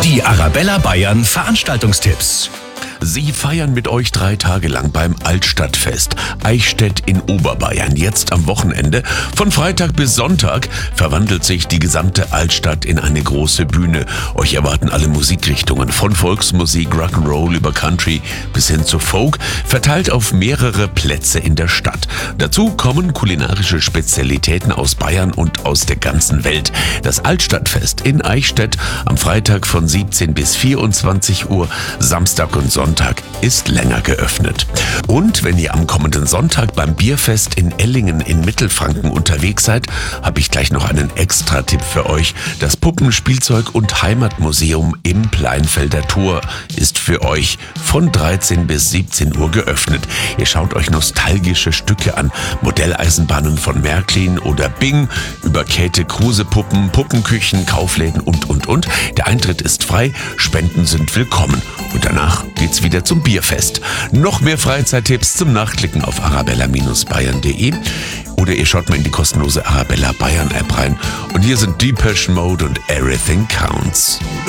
Die Arabella Bayern Veranstaltungstipps. Sie feiern mit euch 3 Tage lang beim Altstadtfest Eichstätt in Oberbayern. Jetzt am Wochenende. Von Freitag bis Sonntag verwandelt sich die gesamte Altstadt in eine große Bühne. Euch erwarten alle Musikrichtungen, von Volksmusik, Rock'n'Roll über Country bis hin zu Folk, verteilt auf mehrere Plätze in der Stadt. Dazu kommen kulinarische Spezialitäten aus Bayern und aus der ganzen Welt. Das Altstadtfest in Eichstätt am Freitag von 17 bis 24 Uhr, Samstag und Sonntag ist länger geöffnet. Und wenn ihr am kommenden Sonntag beim Bierfest in Ellingen in Mittelfranken unterwegs seid, habe ich gleich noch einen Extra-Tipp für euch. Das Puppen-, Spielzeug- und Heimatmuseum im Pleinfelder Tor ist für euch von 13 bis 17 Uhr geöffnet. Ihr schaut euch nostalgische Stücke an, Modelleisenbahnen von Märklin oder Bing, über Käthe-Kruse-Puppen, Puppenküchen, Kaufläden und. Der Eintritt ist frei, Spenden sind willkommen. Und danach geht's wieder zum Bierfest. Noch mehr Freizeittipps zum Nachklicken auf arabella-bayern.de oder ihr schaut mal in die kostenlose Arabella Bayern App rein. Und hier sind Depeche Mode und Everything Counts.